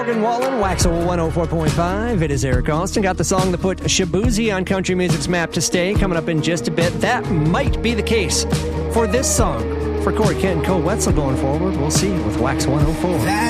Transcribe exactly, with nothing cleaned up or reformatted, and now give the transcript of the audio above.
Morgan Wallen, Waxel one oh four point five. It is Eric Austin. Got the song that put Shabuzi on country music's map to stay. Coming up in just a bit. That might be the case for this song. For Corey Kent and Cole Wetzel going forward, we'll see with Wax one oh four.